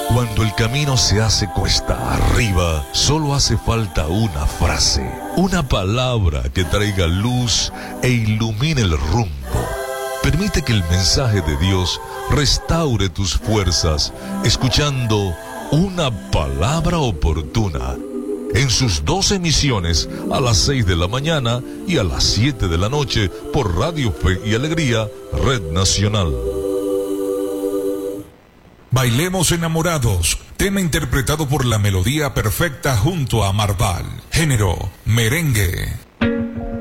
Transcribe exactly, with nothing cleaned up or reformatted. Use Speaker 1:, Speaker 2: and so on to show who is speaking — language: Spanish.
Speaker 1: Cuando el camino se hace cuesta arriba, solo hace falta una frase, una palabra que traiga luz e ilumine el rumbo. Permite que el mensaje de Dios restaure tus fuerzas, escuchando Una Palabra Oportuna, en sus dos emisiones, a las seis de la mañana y a las siete de la noche, por Radio Fe y Alegría, Red Nacional.
Speaker 2: Bailemos enamorados, tema interpretado por La Melodía Perfecta junto a Marval, género merengue.